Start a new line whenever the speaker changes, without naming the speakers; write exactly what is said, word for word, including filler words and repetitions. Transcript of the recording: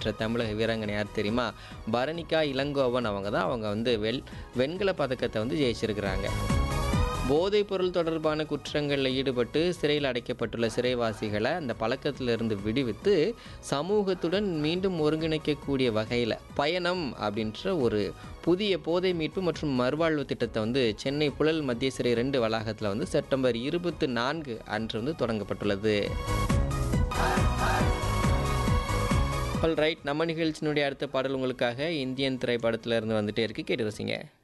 பெற்ற தமிழக வீராங்கனை யார் தெரியுமா? பரணிகா இளங்கோவன் அவங்க தான். அவங்க வந்து வெள் வெண்கல பதக்கத்தை வந்து ஜெயிச்சிருக்கிறாங்க. போதைப்பொருள் தொடர்பான குற்றங்களில் ஈடுபட்டு சிறையில் அடைக்கப்பட்டுள்ள சிறைவாசிகளை அந்த பழக்கத்திலிருந்து விடுவித்து சமூகத்துடன் மீண்டும் ஒருங்கிணைக்கக்கூடிய வகையில் பயணம் அப்படின்ற ஒரு புதிய போதை மீட்பு மற்றும் மறுவாழ்வு திட்டத்தை வந்து சென்னை புழல் மத்திய சிறை ரெண்டு வளாகத்தில் வந்து செப்டம்பர் இருபத்தி நான்கு அன்று வந்து தொடங்கப்பட்டுள்ளது. ஆல் ரைட், நம்ம நிகழ்ச்சியினுடைய அடுத்த பாடல் உங்களுக்காக இந்தியன் திரைப்படத்தில் இருந்து வந்துட்டே இருக்கு, கேட்டு ரசிங்க.